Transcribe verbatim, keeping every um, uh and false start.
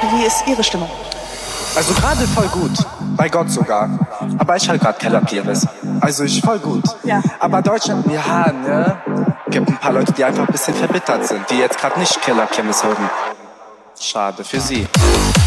wie ist Ihre Stimmung? Also gerade voll gut, bei Gott sogar. Aber ich halt grad Keller Kirmes. Also ich voll gut. Ja. Aber Deutschland, ja, ne? Gibt ein paar Leute, die einfach ein bisschen verbittert sind, die jetzt gerade nicht Keller Kirmes hören. Schade für sie.